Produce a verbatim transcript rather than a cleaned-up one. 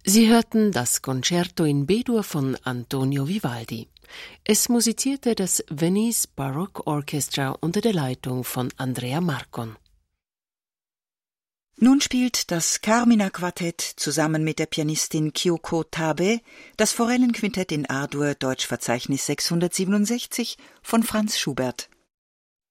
Sie hörten das Concerto in B-Dur von Antonio Vivaldi. Es musizierte das Venice Baroque Orchestra unter der Leitung von Andrea Marcon. Nun spielt das Carmina-Quartett zusammen mit der Pianistin Kyoko Tabe das Forellenquintett in A-Dur, Deutschverzeichnis sechshundertsiebenundsechzig von Franz Schubert.